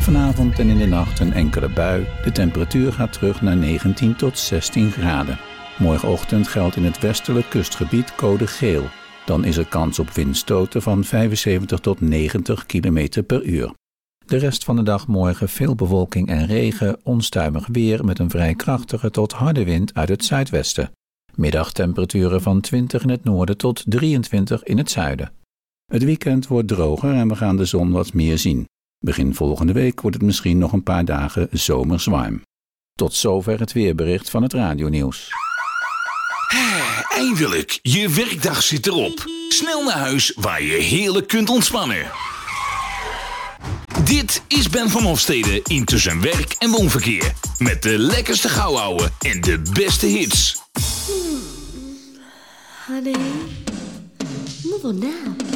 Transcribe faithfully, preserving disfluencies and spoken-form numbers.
Vanavond en in de nacht een enkele bui. De temperatuur gaat terug naar negentien tot zestien graden. Morgenochtend geldt in het westelijk kustgebied code geel. Dan is er kans op windstoten van vijfenzeventig tot negentig kilometer per uur. De rest van de dag morgen veel bewolking en regen, onstuimig weer met een vrij krachtige tot harde wind uit het zuidwesten. Middagtemperaturen van twintig in het noorden tot drieëntwintig in het zuiden. Het weekend wordt droger en we gaan de zon wat meer zien. Begin volgende week wordt het misschien nog een paar dagen zomers warm. Tot zover het weerbericht van het radionieuws. Eindelijk, je werkdag zit erop. Snel naar huis waar je heerlijk kunt ontspannen. Dit is Ben van Hofstede in Tussen Werk en Woonverkeer. Met de lekkerste gauwouwe en de beste hits. Honey, move on now.